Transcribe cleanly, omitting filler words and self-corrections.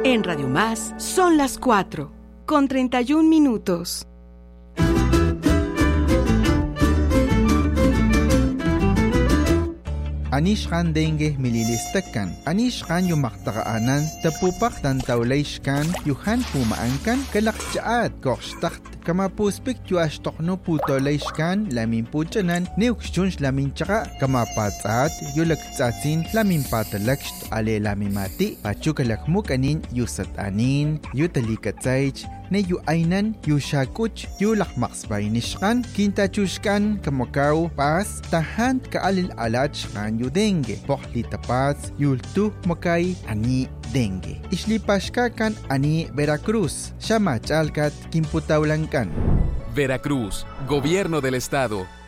En Radio Más son las 4:31. Anishkan dengue mililistakan. Anishkan yung maktakaanan, tapupak tan tawlayshkan, yuhan pumaangkan, kalaksaat, kokstakt, kamapuspik yu ashtokno putolayshkan, lamin puchanan, neukshunsh lamin tsaka, kamapatsaat, yu lagtsatsin, lamin patalakst, ale lamin mati, pachukalakmuk anin, yu satanin, yu talikatsaych, ne yu aynan, yu shakuch, yu lakmaksbay nishkan, kintachushkan, kamakaw, pas, tahan kaalil alachkan yu dengue, pokli tapas, yultu makay, ani dengue. Islipashkakan ani Veracruz, shamachalkat, kimputawlankan. Veracruz, Gobierno del Estado.